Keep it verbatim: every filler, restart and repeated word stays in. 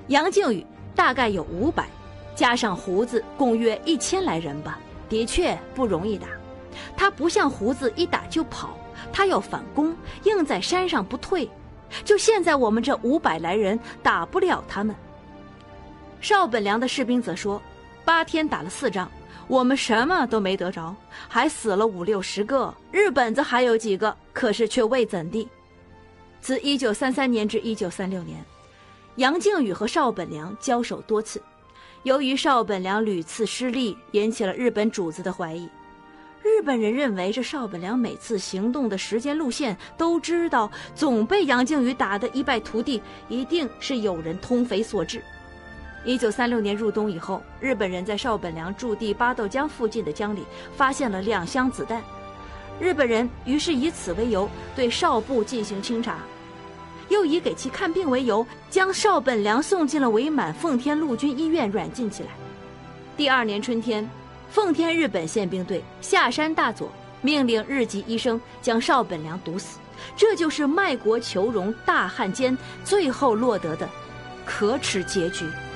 杨靖宇大概有五百，加上胡子共约一千来人吧，的确不容易打。他不像胡子一打就跑，他要反攻，硬在山上不退。就现在我们这五百来人打不了他们。邵本良的士兵则说，八天打了四仗，我们什么都没得着，还死了五六十个，日本子还有几个，可是却未怎地。自一九三三年至一九三六年，杨靖宇和邵本良交手多次，由于邵本良屡次失利，引起了日本主子的怀疑。日本人认为这邵本良每次行动的时间路线都知道，总被杨靖宇打得一败涂地，一定是有人通匪所致。一九三六年入冬以后，日本人在邵本良驻地八斗江附近的江里发现了两箱子弹，日本人于是以此为由对邵部进行清查，又以给其看病为由，将邵本良送进了伪满奉天陆军医院软禁起来。第二年春天，奉天日本宪兵队下山大佐命令日籍医生将邵本良毒死，这就是卖国求荣大汉奸最后落得的可耻结局。